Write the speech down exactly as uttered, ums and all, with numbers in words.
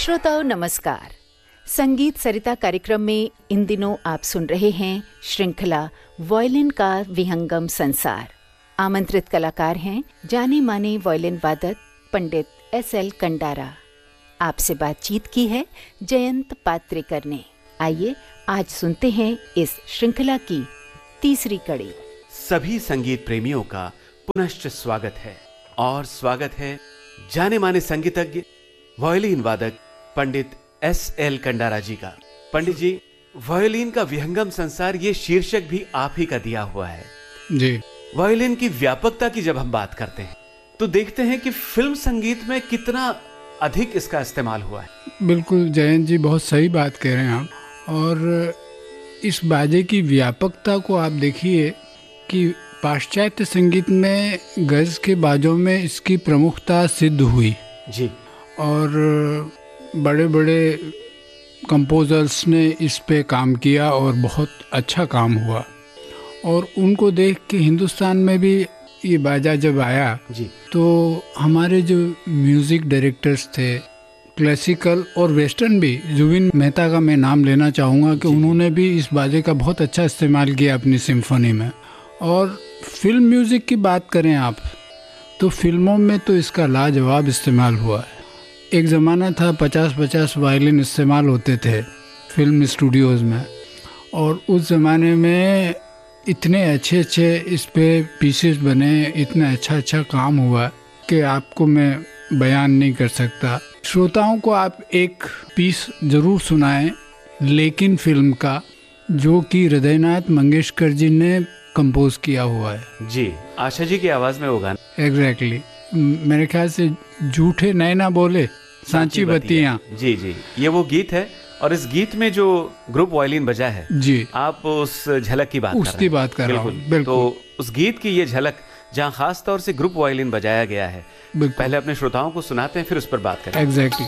श्रोताओं नमस्कार। संगीत सरिता कार्यक्रम में इन दिनों आप सुन रहे हैं श्रृंखला वायलिन का विहंगम संसार। आमंत्रित कलाकार हैं जाने माने वायलिन वादक पंडित एस एल कंडारा। आपसे बातचीत की है जयंत पात्रेकर ने। आइए आज सुनते हैं इस श्रृंखला की तीसरी कड़ी। सभी संगीत प्रेमियों का पुनश्च स्वागत है और स्वागत है जाने माने संगीतज्ञ वायलिन वादक पंडित एस एल कंडारा जी का। पंडित जी, वायलिन का विहंगम संसार ये शीर्षक भी आप ही का दिया हुआ है जी। वायलिन की व्यापकता की जब हम बात करते हैं तो देखते हैं कि फिल्म संगीत में कितना अधिक इसका इस्तेमाल हुआ है। बिल्कुल जयंत जी, बहुत सही बात कह रहे हैं आप। और इस बाजे की व्यापकता को आप देखिए कि पाश्चात्य संगीत में गज के बाजों में इसकी प्रमुखता सिद्ध हुई जी, और बड़े बड़े कंपोजर्स ने इस पे काम किया और बहुत अच्छा काम हुआ। और उनको देख के हिंदुस्तान में भी ये बाजा जब आया जी तो हमारे जो म्यूज़िक डायरेक्टर्स थे, क्लासिकल और वेस्टर्न भी, जुबिन मेहता का मैं नाम लेना चाहूँगा कि उन्होंने भी इस बाजे का बहुत अच्छा इस्तेमाल किया अपनी सिम्फनी में। और फिल्म म्यूज़िक की बात करें आप तो फिल्मों में तो इसका लाजवाब इस्तेमाल हुआ है। एक ज़माना था पचास पचास वायलिन इस्तेमाल होते थे फिल्म स्टूडियोज़ में, और उस ज़माने में इतने अच्छे अच्छे इस पे पीसेस बने, इतना अच्छा अच्छा काम हुआ कि आपको मैं बयान नहीं कर सकता। श्रोताओं को आप एक पीस ज़रूर सुनाएं लेकिन फिल्म का, जो कि हृदयनाथ मंगेशकर जी ने कंपोज किया हुआ है। जी, आशा जी की आवाज़ में वो गाना। Exactly exactly. मेरे ख्याल से झूठे नए ना बोले सांची बत्तियाँ। जी जी, ये वो गीत है और इस गीत में जो ग्रुप वायलिन बजा है जी, आप उस झलक की बात उसकी बात कर रहा हूँ। बिल्कुल। तो उस गीत की ये झलक जहाँ खास तौर से ग्रुप वायलिन बजाया गया है, पहले अपने श्रोताओं को सुनाते हैं फिर उस पर बात करें। एग्जैक्टली।